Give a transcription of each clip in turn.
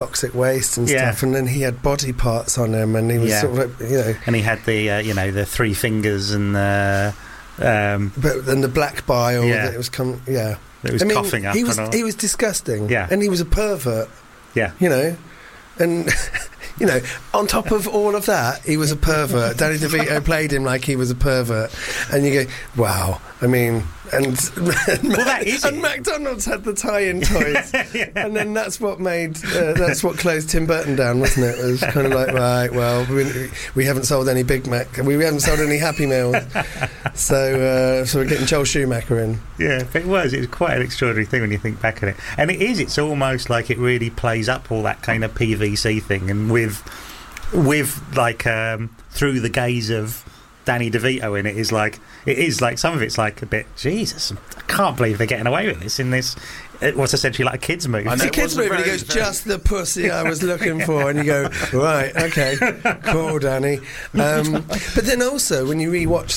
toxic waste and stuff, and then he had body parts on him, and he was sort of like, and he had the the 3 fingers and the but then the black bile that it was it was coughing up. He was disgusting, and he was a pervert, and on top of all of that, he was a pervert. Danny DeVito played him like he was a pervert, and you go, wow. I mean, and McDonald's had the tie-in toys, and then that's what closed Tim Burton down, wasn't it? It was kind of like, right, well, we haven't sold any Big Mac, we haven't sold any Happy Meals, so we're getting Joel Schumacher in. Yeah, it was quite an extraordinary thing when you think back on it, and it's almost like it really plays up all that kind of PVC thing, and with like through the gaze of Danny DeVito in it is like some of it's like a bit, Jesus, I can't believe they're getting away with this in this what's essentially like a kids movie. It's a kids movie, and he goes, just the pussy I was looking for, and you go, right, okay, cool, Danny. But then also when you rewatch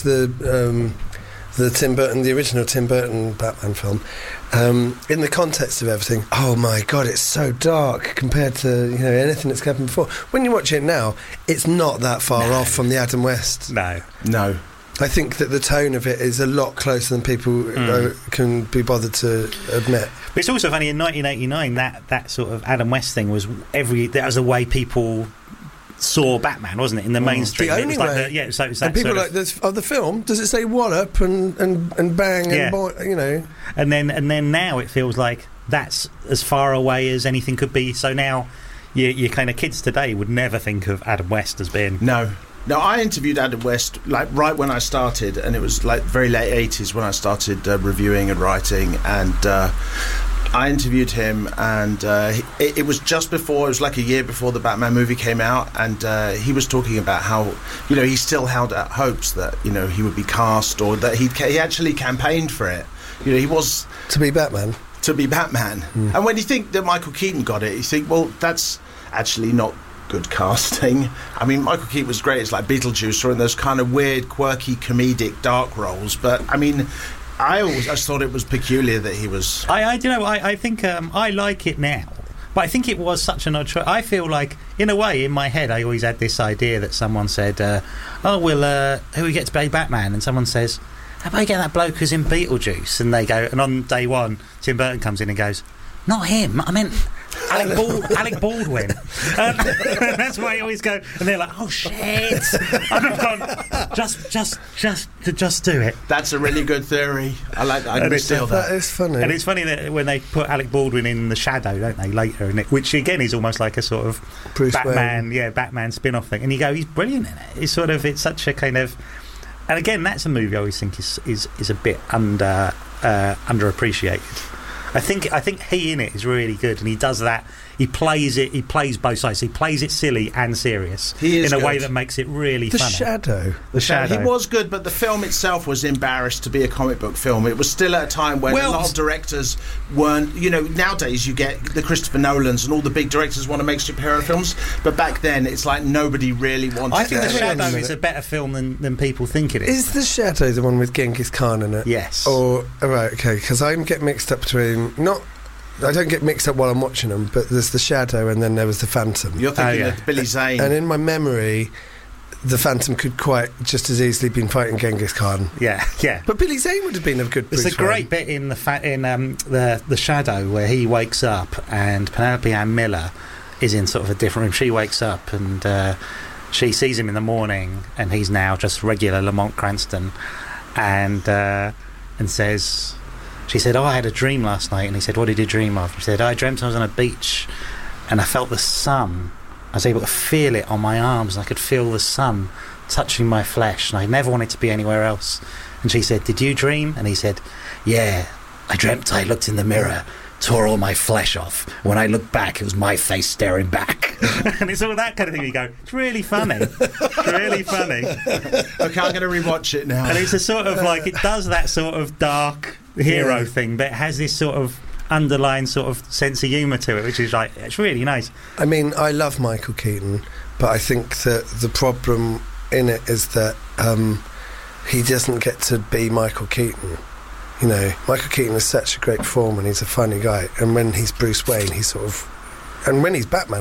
the original Tim Burton Batman film, in the context of everything, oh my God, it's so dark compared to anything that's happened before. When you watch it now, it's not that far off from the Adam West. No. I think that the tone of it is a lot closer than people can be bothered to admit. But it's also funny, in 1989, that sort of Adam West thing was that was the way people saw Batman, wasn't it, in the mainstream? The only way. So and people like this of the film. Does it say wallop and bang and And then now it feels like that's as far away as anything could be. So now your kind of kids today would never think of Adam West as being No, I interviewed Adam West like right when I started, and it was like very late 80s when I started reviewing and writing, and I interviewed him, and it was just before, it was like a year before the Batman movie came out, and he was talking about how, he still held out hopes that, he would be cast, or that he actually campaigned for it. He was... To be Batman. And when you think that Michael Keaton got it, you think, well, that's actually not good casting. I mean, Michael Keaton was great as like Beetlejuice, or in those kind of weird, quirky, comedic, dark roles, but, I mean... I just thought it was peculiar that he was... I think I like it now, but I think it was such an odd choice. I feel like, in a way, in my head, I always had this idea that someone said, who we get to play Batman? And someone says, how about you get that bloke who's in Beetlejuice? And they go, and on day one, Tim Burton comes in and goes, not him, I meant Alec Baldwin. That's why I always go, and they're like, oh shit. And I've gone, just do it. That's a really good theory. I like that. I can steal that. That is funny. And it's funny that when they put Alec Baldwin in The Shadow, don't they, later, which again is almost like a sort of Bruce Batman, Wayne. Batman spin-off thing. And you go, he's brilliant in it. It's such a kind of... And again, that's a movie I always think is a bit underappreciated. I think he in it is really good, and he does that. He plays both sides. He plays it silly and serious in a way that makes it really funny. The Shadow. He was good, but the film itself was embarrassed to be a comic book film. It was still at a time when a lot of directors weren't... nowadays you get the Christopher Nolans and all the big directors want to make superhero films, but back then it's like nobody really wanted I think The Shadow is a better film than people think it is. Is The Shadow the one with Genghis Khan in it? Yes. Right, okay, because I get mixed up between... I don't get mixed up while I'm watching them, but there's The Shadow and then there was The Phantom. You're thinking of Billy Zane. And in my memory, The Phantom could quite just as easily been fighting Genghis Khan. Yeah. But Billy Zane would have been a good Bruce There's a great bit in the Shadow where he wakes up and Penelope Ann Miller is in sort of a different room. She wakes up and she sees him in the morning, and he's now just regular Lamont Cranston, and says... She said, I had a dream last night. And he said, what did you dream of? She said, I dreamt I was on a beach and I felt the sun. I was able to feel it on my arms, and I could feel the sun touching my flesh, and I never wanted to be anywhere else. And she said, did you dream? And he said, yeah, I dreamt I looked in the mirror, tore all my flesh off. When I looked back, it was my face staring back. And it's all that kind of thing. You go, it's really funny. It's really funny. Okay, I'm going to rewatch it now. And it's a sort of like, it does that sort of dark hero thing, but it has this sort of underlying sort of sense of humour to it, which is like, it's really nice. I mean, I love Michael Keaton, but I think that the problem in it is that he doesn't get to be Michael Keaton. Michael Keaton is such a great performer, and he's a funny guy, and when he's Bruce Wayne, he's sort of... And when he's Batman,